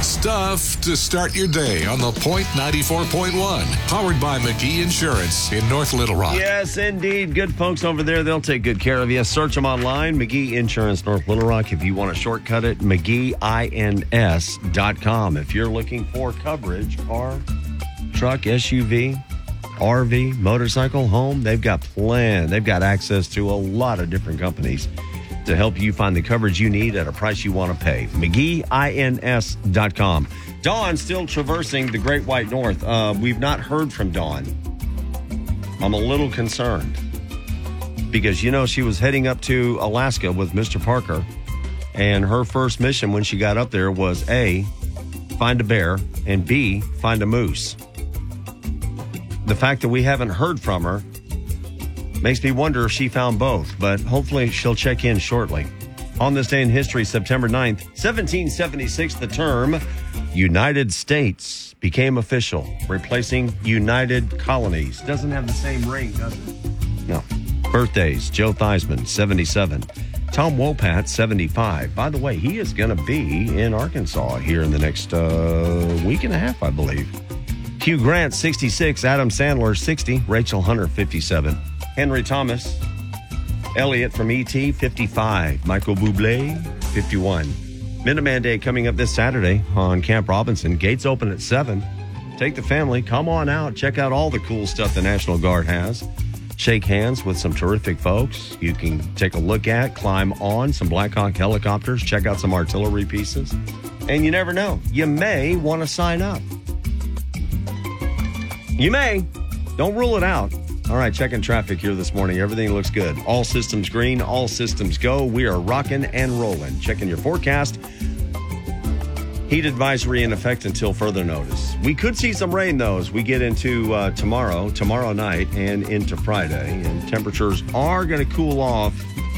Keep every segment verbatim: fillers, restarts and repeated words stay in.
stuff to start your day on The Point ninety-four point one. Powered by McGee Insurance in North Little Rock. Yes, indeed. Good folks over there. They'll take good care of you. Search them online. McGee Insurance North Little Rock. If you want to shortcut it, McGee Ins dot com. If you're looking for coverage, car, truck, S U V, R V, motorcycle, home, they've got plan. They've got access to a lot of different companies to help you find the coverage you need at a price you want to pay. McGee Ins dot com. Dawn still traversing the Great White North. Uh, we've not heard from Dawn. I'm a little concerned because, you know, she was heading up to Alaska with Mister Parker, and her first mission when she got up there was A, find a bear, and B, find a moose. The fact that we haven't heard from her makes me wonder if she found both, but hopefully she'll check in shortly. On this day in history, September ninth, seventeen seventy-six, the term United States became official, replacing United Colonies. Doesn't have the same ring, does it? No. Birthdays, Joe Theismann, seventy-seven. Tom Wopat, seventy-five. By the way, he is going to be in Arkansas here in the next uh, week and a half, I believe. Hugh Grant, sixty-six. Adam Sandler, sixty. Rachel Hunter, fifty-seven. Henry Thomas. Elliot from E T, fifty-five. Michael Bublé, fifty-one. Minuteman Day coming up this Saturday on Camp Robinson. Gates open at seven. Take the family. Come on out. Check out all the cool stuff the National Guard has. Shake hands with some terrific folks. You can take a look at, climb on some Black Hawk helicopters. Check out some artillery pieces. And you never know. You may want to sign up. You may. Don't rule it out. All right, checking traffic here this morning. Everything looks good. All systems green, all systems go. We are rocking and rolling. Checking your forecast. Heat advisory in effect until further notice. We could see some rain, though, as we get into uh, tomorrow, tomorrow night, and into Friday. And temperatures are going to cool off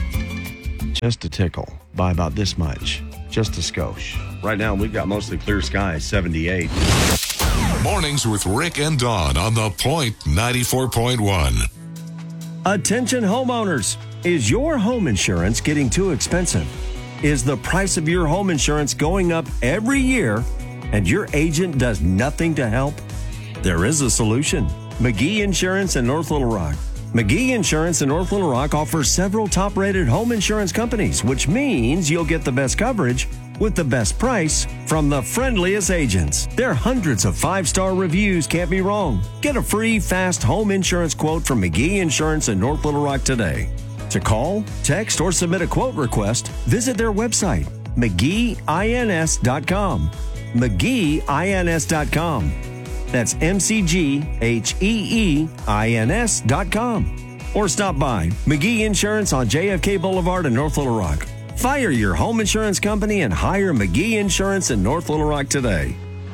just a tickle by about this much. Just a skosh. Right now, we've got mostly clear skies, seventy-eight. Mornings with Rick and Dawn on The Point ninety-four point one. Attention homeowners. Is your home insurance getting too expensive? Is the price of your home insurance going up every year and your agent does nothing to help? There is a solution. McGee Insurance in North Little Rock. McGee Insurance in North Little Rock offers several top-rated home insurance companies, which means you'll get the best coverage with the best price from the friendliest agents. Their hundreds of five-star reviews can't be wrong. Get a free, fast home insurance quote from McGee Insurance in North Little Rock today. To call, text, or submit a quote request, visit their website, McGee Ins dot com. McGee Ins dot com. That's M C G H E E I N S dot com. Or stop by McGee Insurance on J F K Boulevard in North Little Rock. Fire your home insurance company and hire McGee Insurance in North Little Rock today.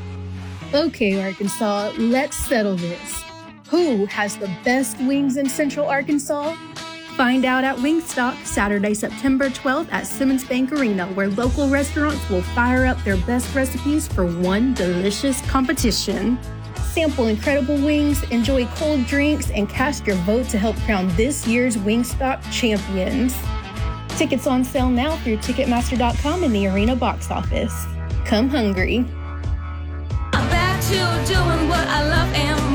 Okay, Arkansas, let's settle this. Who has the best wings in Central Arkansas? Find out at Wingstop Saturday, September twelfth at Simmons Bank Arena, where local restaurants will fire up their best recipes for one delicious competition. Sample incredible wings, enjoy cold drinks, and cast your vote to help crown this year's Wingstop champions. Tickets on sale now through Ticketmaster dot com and the Arena box office. Come hungry. I'm back to doing what I love and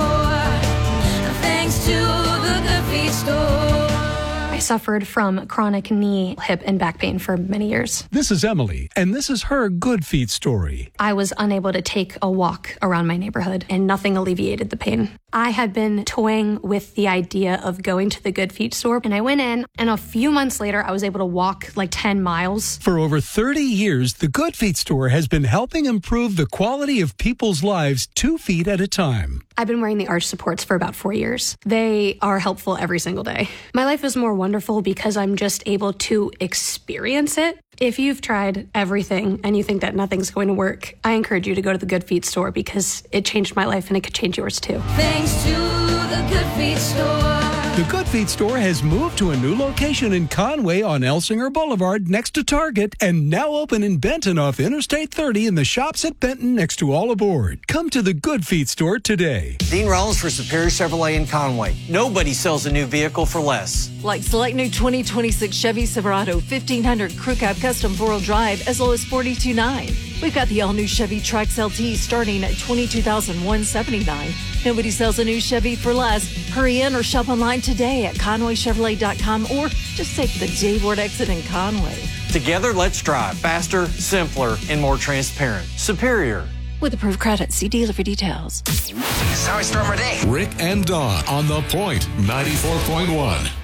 more, thanks to the Good Feet Store. I suffered from chronic knee, hip, and back pain for many years. This is Emily, and this is her Good Feet story. I was unable to take a walk around my neighborhood, and nothing alleviated the pain. I had been toying with the idea of going to the Good Feet store, and I went in, and a few months later, I was able to walk like ten miles. For over thirty years, the Good Feet store has been helping improve the quality of people's lives two feet at a time. I've been wearing the arch supports for about four years. They are helpful every single day. My life is more wonderful because I'm just able to experience it. If you've tried everything and you think that nothing's going to work, I encourage you to go to the Good Feet store because it changed my life and it could change yours too. Thanks to the Good Feet store. The Good Feet store has moved to a new location in Conway on Elsinger Boulevard next to Target and now open in Benton off Interstate thirty in the shops at Benton next to All Aboard. Come to the Good Feet store today. Dean Rollins for Superior Chevrolet in Conway. Nobody sells a new vehicle for less. Like select new twenty twenty-six Chevy Silverado fifteen hundred Crew Cab Custom four-wheel drive as low as forty-two thousand nine hundred dollars. We've got the all-new Chevy Trax L T starting at twenty-two thousand one hundred seventy-nine dollars. Nobody sells a new Chevy for less. Hurry in or shop online today at Conway Chevrolet dot com or just take the J Ward exit in Conway. Together, let's drive faster, simpler, and more transparent. Superior. With approved credit, see dealer for details. This is how I start my day. Rick and Dawn on The Point ninety-four point one.